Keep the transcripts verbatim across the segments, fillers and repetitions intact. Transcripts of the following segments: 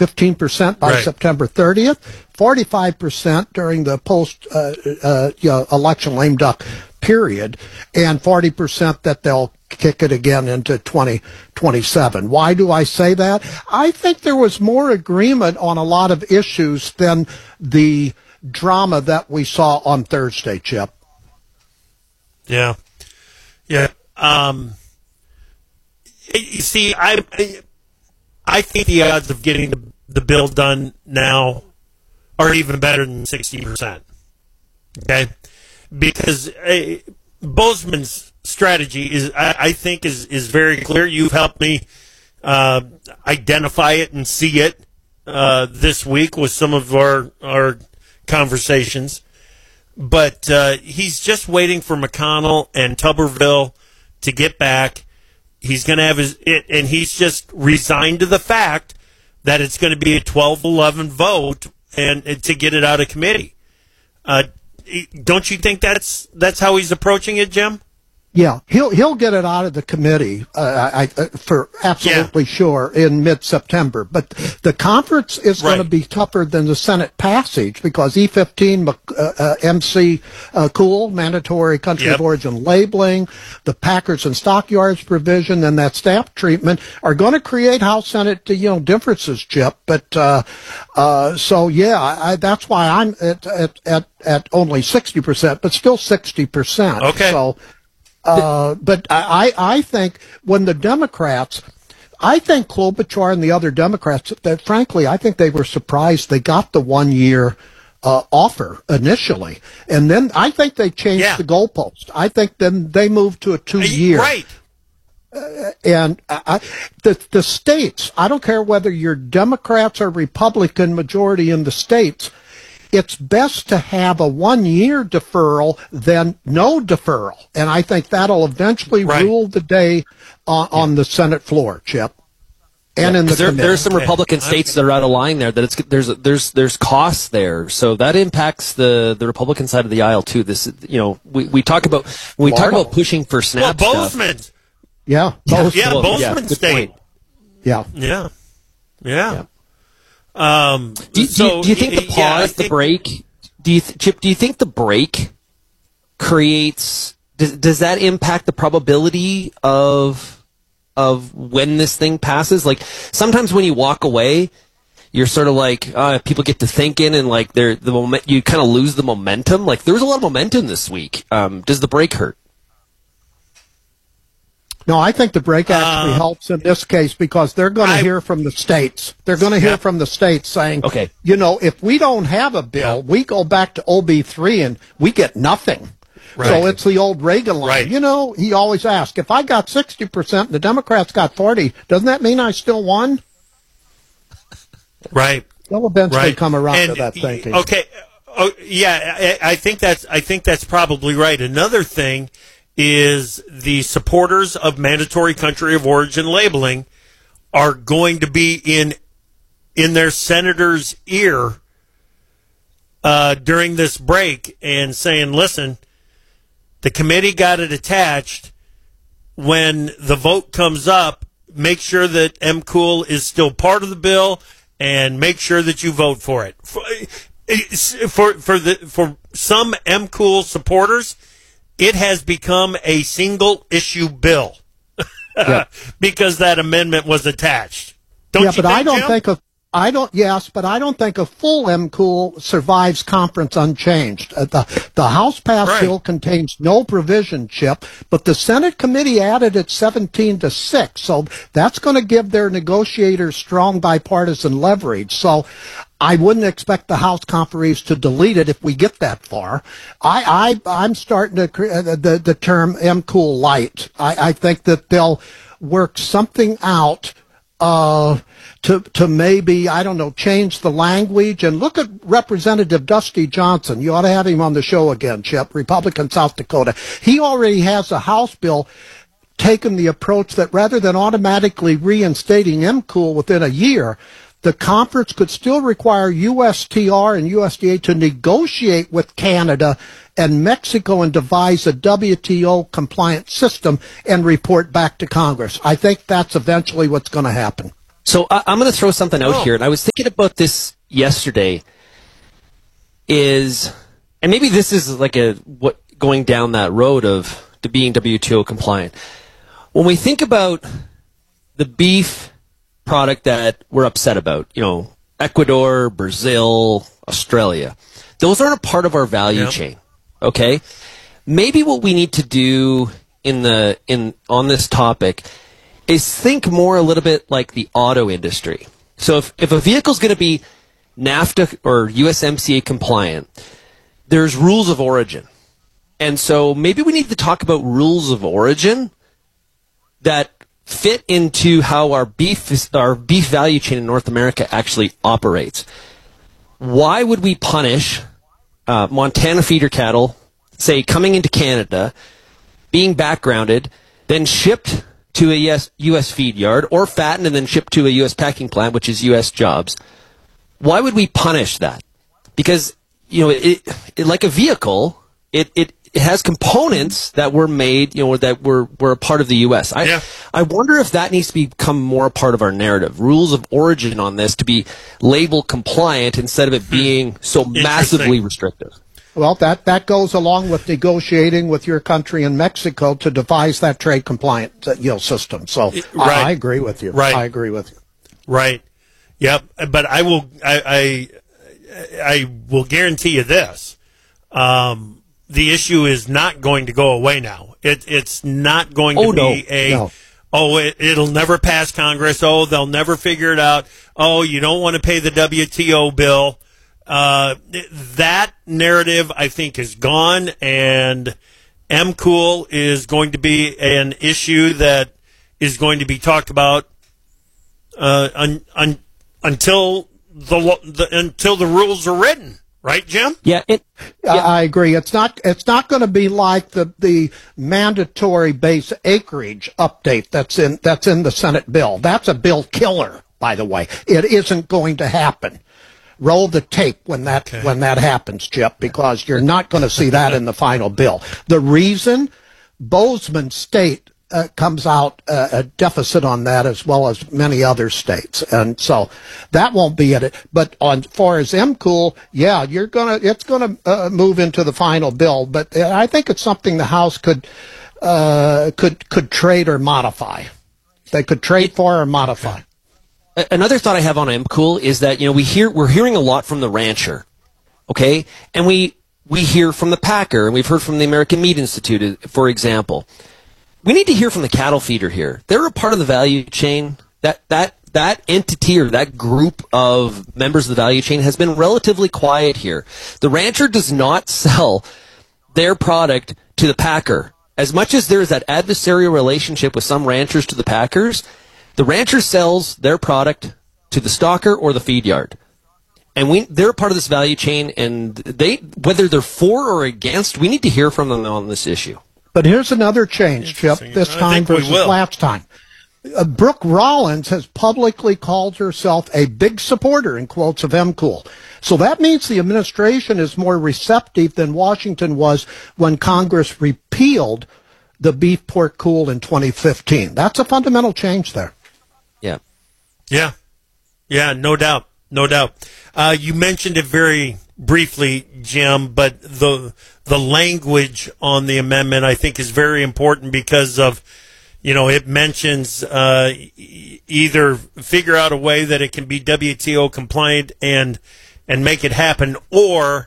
fifteen percent by right. September thirtieth, forty-five percent during the post uh, uh, you know, election lame duck period, and forty percent that they'll kick it again into twenty twenty-seven. Why do I say that? I think there was more agreement on a lot of issues than the drama that we saw on Thursday, Chip. Yeah. Yeah. Um, you see, I I think the odds of getting the, the bill done now are even better than sixty percent. Okay? Because uh, Bozeman's strategy is, I, I think, is, is very clear. You've helped me uh, identify it and see it uh, this week with some of our, our conversations. But uh, he's just waiting for McConnell and Tuberville to get back. He's going to have his it, and he's just resigned to the fact that it's going to be a twelve eleven vote and, and to get it out of committee. Uh, don't you think that's that's how he's approaching it, Jim? Yeah, he'll he'll get it out of the committee uh, I, uh, for absolutely yeah. sure in mid-September. But the conference is right. going to be tougher than the Senate passage because E fifteen, uh, uh, M C uh, Cool, mandatory country yep. of origin labeling, the Packers and Stockyards provision, and that stamp treatment are going to create House Senate you know differences, Chip. But uh, uh, so yeah, I, that's why I'm at at at, at only sixty percent, but still sixty percent. Okay. So. Uh, but I, I think when the Democrats, I think Klobuchar and the other Democrats, that frankly, I think they were surprised they got the one year uh, offer initially. And then I think they changed yeah. the goalpost. I think then they moved to a two year. Right. Uh, and I, the, the states, I don't care whether you're Democrats or Republican majority in the states, it's best to have a one-year deferral than no deferral. And I think that'll eventually right. rule the day on, yeah. on the Senate floor, Chip. And yeah, in the there, committee. There's some Republican okay. states that are out of line there. That it's there's there's there's costs there, so that impacts the, the Republican side of the aisle too. This you know we, we talk about when we talk about pushing for SNAP well, stuff. Bozeman. Yeah, Bozeman. Yeah, well, Bozeman yeah, state. Yeah. yeah, yeah, yeah. Um, do, so, do, do you think the pause, yeah, think, the break? Do you, th- Chip? Do you think the break creates? Does, does that impact the probability of of when this thing passes? Like sometimes when you walk away, you're sort of like uh, people get to thinking, and like they're the moment you kind of lose the momentum. Like there was a lot of momentum this week. Um, does the break hurt? No, I think the break actually uh, helps in this case because they're going to hear from the states. They're going to hear yeah. from the states saying, okay. you know, if we don't have a bill, yeah. we go back to O B three and we get nothing. Right. So it's the old Reagan line. Right. You know, he always asks, if I got sixty percent and the Democrats got forty, doesn't that mean I still won? Right. They'll eventually right. come around and, to that thinking. Okay. Oh, yeah, I, I think that's I think that's probably right. Another thing is the supporters of mandatory country of origin labeling are going to be in in their senator's ear uh, during this break and saying, listen, the committee got it attached. When the vote comes up, make sure that M. Cool is still part of the bill and make sure that you vote for it. For, for, for, the, for some M. Cool supporters, it has become a single-issue bill yeah. because that amendment was attached. Don't yeah, you but think, I don't Jim? think a I don't. Yes, but I don't think a full M. Cool survives conference unchanged. Uh, the the House passed right. bill contains no provision, Chip, but the Senate committee added it seventeen to six, so that's going to give their negotiators strong bipartisan leverage. So I wouldn't expect the House conferees to delete it if we get that far. I, I, I'm starting to cre- uh, the the term M. Cool light. I, I think that they'll work something out uh, to to maybe, I don't know, change the language. And look at Representative Dusty Johnson. You ought to have him on the show again, Chip, Republican, South Dakota. He already has a House bill taken the approach that rather than automatically reinstating M. Cool within a year, the conference could still require U S T R and U S D A to negotiate with Canada and Mexico and devise a W T O-compliant system and report back to Congress. I think that's eventually what's going to happen. So I, I'm going to throw something out Oh. here, and I was thinking about this yesterday. Is and maybe this is like a what going down that road of to being W T O compliant. When we think about the beef product that we're upset about, you know, Ecuador, Brazil, Australia, those aren't a part of our value Yep. chain. Okay, maybe what we need to do in the in on this topic is think more a little bit like the auto industry. So if if a vehicle's going to be NAFTA or U S M C A compliant, there's rules of origin. And so maybe we need to talk about rules of origin that fit into how our beef our beef value chain in North America actually operates. Why would we punish uh, Montana feeder cattle, say, coming into Canada, being backgrounded, then shipped to a U S, U S feed yard, or fattened and then shipped to a U S packing plant, which is U S jobs? Why would we punish that? Because, you know, it, it like a vehicle, it, it, it has components that were made, you know, that were, were a part of the U S. I, Yeah. I wonder if that needs to become more a part of our narrative. Rules of origin on this to be label compliant instead of it being so massively restrictive. Well, that, that goes along with negotiating with your country and Mexico to devise that trade compliant uh, you know, system. So Right. I, I agree with you. Right. I agree with you. Right. Yep. But I will. I. I, I will guarantee you this: um, the issue is not going to go away now. It, it's not going to Oh, no. be a. No. Oh, it, it'll never pass Congress. Oh, they'll never figure it out. Oh, you don't want to pay the W T O bill. Uh, that narrative, I think, is gone, and M Cool is going to be an issue that is going to be talked about uh, un, un, until the, lo- the until the rules are written. Right, Jim? Yeah, it, I I agree. It's not. It's not going to be like the the mandatory base acreage update that's in that's in the Senate bill. That's a bill killer, by the way. It isn't going to happen. Roll the tape when that Okay. when that happens, Chip, because you're not going to see that in the final bill. The reason Bozeman State uh, comes out uh, a deficit on that, as well as many other states, and so that won't be it. But on far as M Cool, yeah, you're gonna it's gonna uh, move into the final bill. But I think it's something the House could uh, could could trade or modify. They could trade for or modify. Another thought I have on M Cool is that, you know, we hear we're hearing a lot from the rancher, okay, and we we hear from the packer, and we've heard from the American Meat Institute, for example. We need to hear from the cattle feeder here. They're a part of the value chain. That that that entity or that group of members of the value chain has been relatively quiet here. The rancher does not sell their product to the packer. As much as there is that adversarial relationship with some ranchers to the packers, the rancher sells their product to the stalker or the feed yard. And we, they're part of this value chain, and they, whether they're for or against, we need to hear from them on this issue. But here's another change, Chip, this I time think we versus will. last time. Uh, Brooke Rollins has publicly called herself a big supporter, in quotes, of M Cool. So that means the administration is more receptive than Washington was when Congress repealed the beef pork cool in twenty fifteen. That's a fundamental change there. Yeah. Yeah, yeah, no doubt, no doubt. Uh, you mentioned it very briefly, Jim, but the the language on the amendment I think is very important because of, you know, it mentions uh, e- either figure out a way that it can be W T O compliant and and make it happen, or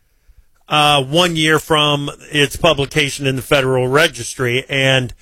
uh, one year from its publication in the Federal Registry, and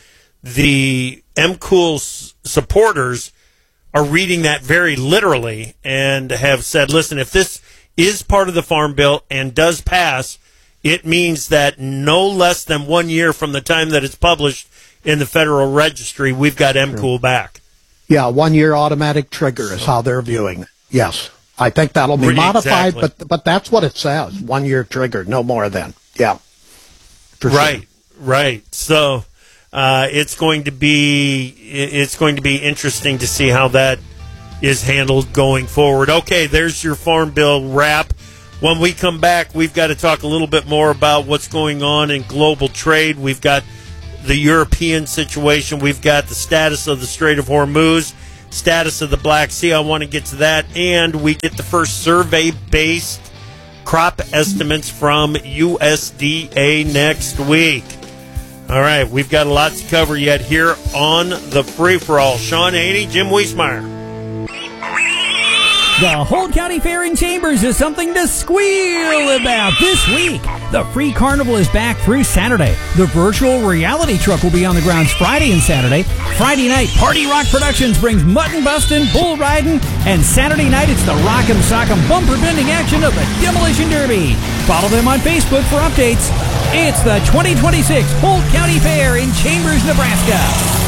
the M Cool's supporters are reading that very literally and have said, listen, if this is part of the Farm Bill and does pass, it means that no less than one year from the time that it's published in the Federal Registry, we've got M Cool back. Yeah, one-year automatic trigger is how they're viewing it. Yes, I think that'll be Really, modified, exactly. but but that's what it says, one-year trigger, no more than. Yeah. For sure. Right, right. So uh, it's going to be it's going to be interesting to see how that is handled going forward. Okay, there's your Farm Bill wrap. When we come back, we've got to talk a little bit more about what's going on in global trade. We've got the European situation. We've got the status of the Strait of Hormuz. status of the Black Sea. I want to get to that. And we get the first survey-based crop estimates from U S D A next week. All right, we've got a lot to cover yet here on the Free-for-All. Sean Haney, Jim Wiesmeyer. The Holt County Fair in Chambers is something to squeal about this week. The free carnival is back through Saturday. The virtual reality truck will be on the grounds Friday and Saturday. Friday night, Party Rock Productions brings mutton busting, bull riding, and Saturday night it's the Rock'em Sock'em bumper bending action of the Demolition Derby. Follow them on Facebook for updates. It's the twenty twenty-six Holt County Fair in Chambers, Nebraska.